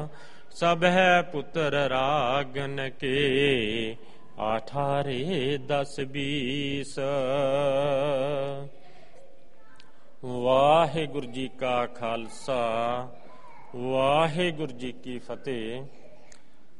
ਸਭ ਹੈ ਪੁੱਤਰ ਰਾਗਨ ਕੇ 18 10 20। ਵਾਹਿਗੁਰੂ ਜੀ ਕਾ ਖਾਲਸਾ, ਵਾਹਿਗੁਰੂ ਜੀ ਕੀ ਫਤਿਹ।